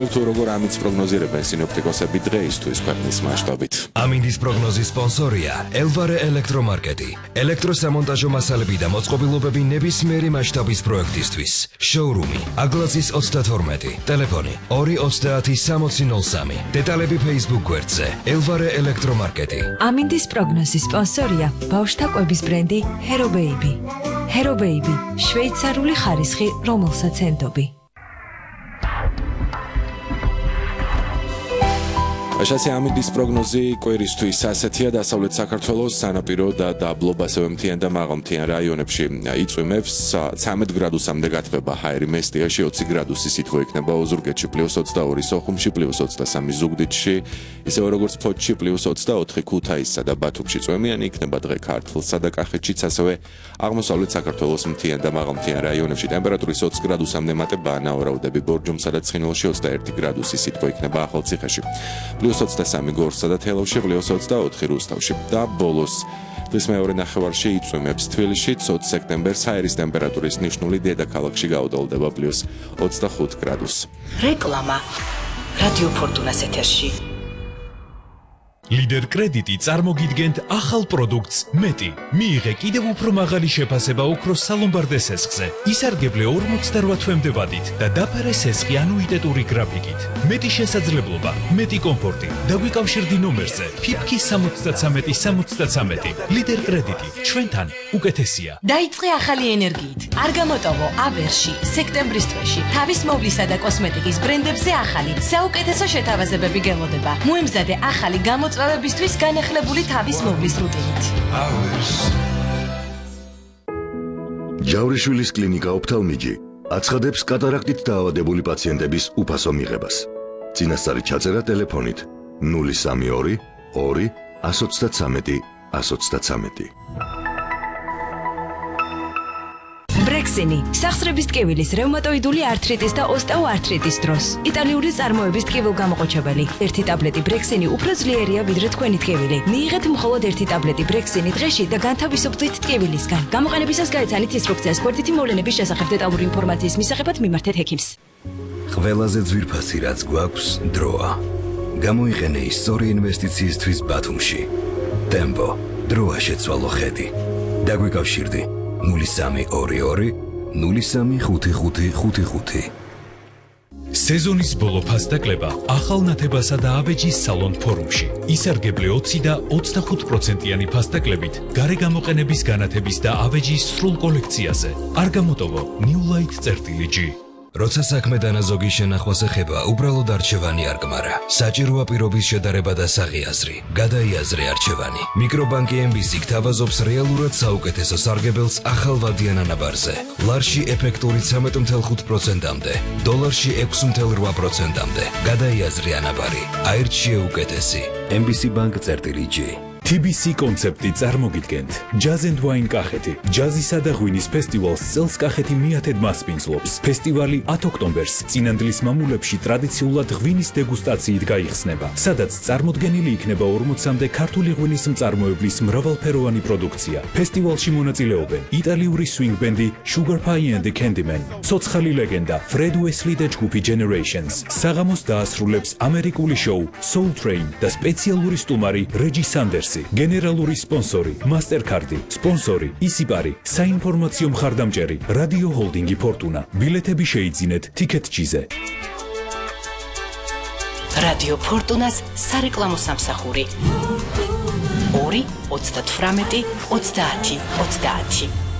თუ როგორ ამინდის პროგნოზირებენ სინოპტიკოსები დღეისთვის ქვეყნის მასშტაბით. ამინდის პროგნოზის სპონსორია ელვარე ელექტრომარკეტი. ელექტროსამონტაჟო მასალები და მოწყობილობები ნებისმიერი მასშტაბის პროექტისთვის. შოურუმი აგლაზის 32, ტელეფონი 2306003. დეტალები Facebook გვერდზე ელვარე ელექტრომარკეტი. ამინდის პროგნოზის სპონსორია ბავშვთა კვების ბრენდი Hero Baby. Hero Baby, შვეიცარიული ხარისხი, რომელსაც ენდობი. Așa ამინდის პროგნოზი კვირისთვის ასეთია დასავლეთ საქართველოს სანაპირო და დაბლობ ასევე მთიან და მაღალმთიან რაიონებში იწვიმებს 13 გრადუსამდე გათბება ჰაერი მესტიაში 20 გრადუსი სითბო იქნება ოზურგეთში +22 სოხუმში +23 ზუგდიდში ისევე როგორც ფოთში +24 ქუთაისსა და ბათუმში წვიმიანი იქნება დღე ქართლსა და კახეთშიც ასევე აღმოსავლეთ საქართველოს მთიან და მაღალმთიან რაიონებში ტემპერატურის 20 გრადუსამდე მატება ნავარაუდები ბორჯომსა და ცხინვალში 21 გრადუსი სითბო იქნება ახალციხეში +23 გორსა და თელავში +24 რუსთავში და ბოლოს დღის მეორე ნახევარში იწვიმებს თბილისში 20 სექტემბერს ჰაერის ტემპერატურის ნიშნული დედაქალაქში გაუდალდება +25 გრადუსს. რეკლამა რადიო ფორტუნას ეთერში. Lider კრედიტი წარმოგიდგენთ ახალ პროდუქტს მეტი. მიიღე კიდევ უფრო მაღალი შეფასება ოქროს სალომბარდე სესხზე. ისარგებლე 48 თვემდე ვადით და დაფარე სესხი ანუიტეტური გრაფიკით. მეტი შესაძლებლობა, მეტი კომფორტი. დაგვიკავშირდი ნომერზე ფიფქი 73 Lider კრედიტი ჩვენთან უკეთესია. დაიწყე ახალი ენერგიით. არ გამოტოვო აბერში, სექტემბრის თვეში. თავის მოვლისა და კოსმეტიკის ბრენდებზე ახალი, საუკეთესო შეთავაზებები გელოდება. მოემზადე ახალი გამოწვევებისთვის განახლებული თავის მოვლის რუტინით. ჯავრიშვილის კლინიკა ოფთალმიჯი აცხადებს კატარაქტით დაავადებული პაციენტების უფასო მიღებას. წინასწარი ჩაწერა ტელეფონით 032 2 133 133. ბრექსინი, სახსრების ტკივილის, რევმატოიდული ართრიტის და ოსტეოართრიტის დროს. იტალიური წარმოების ტკივილგამოყოჩებელი. ერთი ტაბლეტი ბრექსინი უფრო ძლიერია ვიდრე თქვენი ტკივილი. მიიღეთ მხოლოდ ერთი ტაბლეტი ბრექსინი დღეში და განთავისუფლდით ტკივილისგან. გამოყენებისას გაეცანით ინსტრუქციას გვერდითი მოვლენების შესახებ დეტალური ინფორმაციის მისაღებად მიმართეთ ექიმს. ყველაზე ძვირფასი რაც გვაქვს დროა. გამოიყენე ის სწორი ინვესტიციისთვის ბათუმში. ტემპო, დროა შეცვალო ხედი. დაგვიკავშირდი 0322 035555. სეზონის ბოლო ფასდაკლება ახალ ნათებასა და აბეჯის სალონ ფორუმში. ისარგებლე 20 და 25%-იანი ფასდაკლებით გარე გამოყენების განათების და აბეჯის სრულ კოლექციაზე. არ გამოტოვო New Light-G. როცა საქმე დანაზოგი შენახვას ეხება, უბრალოდ არჩევანი არ გმარა. საჭიროა პირობის შედარება და საღიაზრი. გადაიაზრე არჩევანი. მიკრობანკი MBC გთავაზობს რეალურად საუკეთესო სარგებელს ახალვადიან ანაბარზე. ლარში ეფექტური 13.5%-მდე, დოლარში 6.8%-მდე. გადაიაზრე ანაბარი. აირჩიე უკეთესი. MBC Bank-G. TBC კონცეპტი წარმოგიდგენთ. Jazz and Wine კახეთი. ჯაზისა და ღვინის ფესტივალს წელს კახეთი მიათედ მასპინძლობს. ფესტივალი 10 ოქტომბერს წინანდლის მამულებში ტრადიციულად ღვინის დეგუსტაციით გაიხსნება, სადაც წარმოდგენილი იქნება 40-მდე ქართული ღვინის მწარმოებლის მრავალფეროვანი პროდუქცია. ფესტივალში მონაწილეობენ იტალიური swing ბენდი Sugar Pie and the Candyman, ცოცხალი ლეგენდა Fred Wesley და ჯგუფი Generations. საღამოს დაასრულებს ამერიკული შოუ Soul Train და სპეციალური სტუმარი Reggie Sandersi. გენერალური სპონსორი Mastercard, სპონსორი ისიპარი, საინფორმაციო მხარდამჭერი რადიო ჰოლდინგი ფორტუნა. ბილეთები შეიძინეთ TicketG-ზე. რადიო ფორტუნას სარეკლამო სამსახური 2 38 30 30.